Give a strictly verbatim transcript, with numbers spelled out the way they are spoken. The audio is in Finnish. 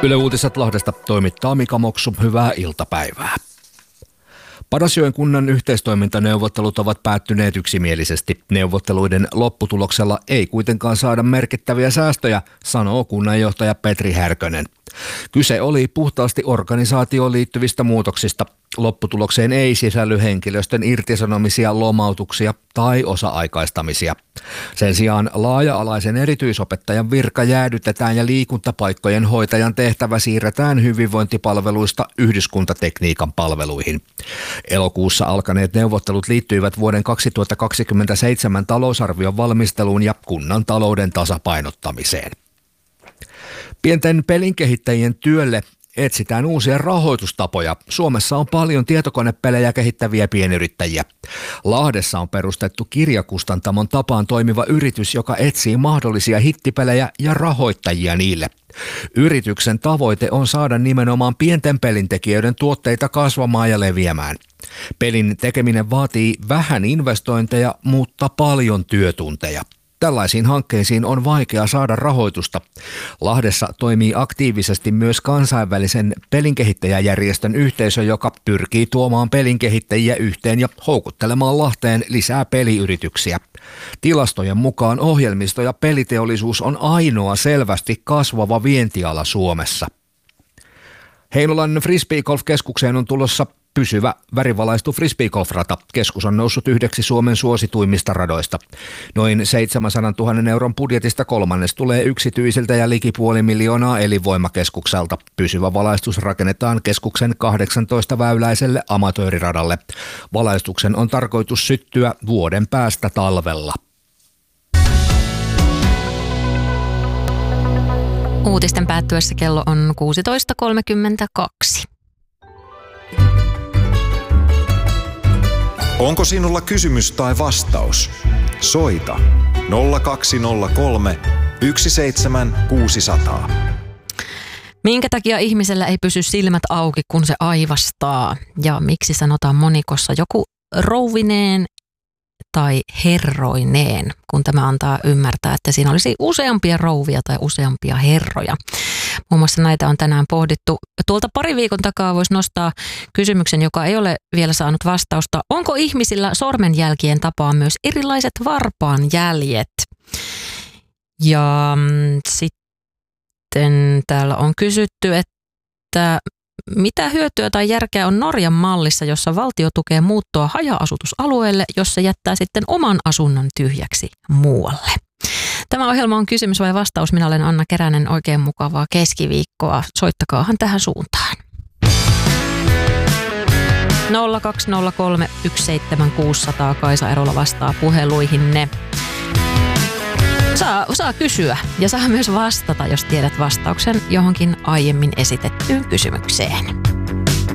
Yle Uutiset Lahdesta toimittaa Mika Moksu. Hyvää iltapäivää. Padasjoen kunnan yhteistoimintaneuvottelut ovat päättyneet yksimielisesti. Neuvotteluiden lopputuloksella ei kuitenkaan saada merkittäviä säästöjä, sanoo kunnanjohtaja Petri Härkönen. Kyse oli puhtaasti organisaatioon liittyvistä muutoksista. Lopputulokseen ei sisälly henkilöstön irtisanomisia, lomautuksia tai osa-aikaistamisia. Sen sijaan laaja-alaisen erityisopettajan virka jäädytetään ja liikuntapaikkojen hoitajan tehtävä siirretään hyvinvointipalveluista yhdyskuntatekniikan palveluihin. Elokuussa alkaneet neuvottelut liittyivät vuoden kaksituhattakaksikymmentäseitsemän talousarvion valmisteluun ja kunnan talouden tasapainottamiseen. Pienten pelinkehittäjien työlle etsitään uusia rahoitustapoja. Suomessa on paljon tietokonepelejä kehittäviä pienyrittäjiä. Lahdessa on perustettu kirjakustantamon tapaan toimiva yritys, joka etsii mahdollisia hittipelejä ja rahoittajia niille. Yrityksen tavoite on saada nimenomaan pienten pelintekijöiden tuotteita kasvamaan ja leviämään. Pelin tekeminen vaatii vähän investointeja, mutta paljon työtunteja. Tällaisiin hankkeisiin on vaikea saada rahoitusta. Lahdessa toimii aktiivisesti myös kansainvälisen pelinkehittäjäjärjestön yhteisö, joka pyrkii tuomaan pelinkehittäjiä yhteen ja houkuttelemaan Lahteen lisää peliyrityksiä. Tilastojen mukaan ohjelmisto- ja peliteollisuus on ainoa selvästi kasvava vientiala Suomessa. Heinolan Frisbeegolf-keskukseen on tulossa pysyvä värivalaistu frisbeegolf-rata. Keskus on noussut yhdeksi Suomen suosituimmista radoista. Noin seitsemänsadantuhannen euron budjetista kolmannes tulee yksityisiltä ja liki puoli miljoonaa elinvoimakeskukselta. Pysyvä valaistus rakennetaan keskuksen kahdeksantoista väyläiselle amatööriradalle. Valaistuksen on tarkoitus syttyä vuoden päästä talvella. Uutisten päättyessä kello on kuusitoista kolmekymmentäkaksi. Onko sinulla kysymys tai vastaus? Soita nolla kaksi nolla kolme yksi seitsemän kuusi nolla nolla. Minkä takia ihmisellä ei pysy silmät auki, kun se aivastaa? Ja miksi sanotaan monikossa joku rouvineen tai herroineen, kun tämä antaa ymmärtää, että siinä olisi useampia rouvia tai useampia herroja. Muun muassa näitä on tänään pohdittu. Tuolta pari viikon takaa voisi nostaa kysymyksen, joka ei ole vielä saanut vastausta. Onko ihmisillä sormenjälkien tapaan myös erilaiset varpaanjäljet? Ja mm, sitten täällä on kysytty, että mitä hyötyä tai järkeä on Norjan mallissa, jossa valtio tukee muuttoa haja-asutusalueelle, jos se jättää sitten oman asunnon tyhjäksi muualle? Tämä ohjelma on kysymys vai vastaus. Minä olen Anna Keränen. Oikein mukavaa keskiviikkoa. Soittakaahan tähän suuntaan. nolla kaksi nolla kolme yksi seitsemän kuusi nolla nolla. Kaisa Erola vastaa puheluihinne. Saa, saa kysyä ja saa myös vastata, jos tiedät vastauksen johonkin aiemmin esitettyyn kysymykseen.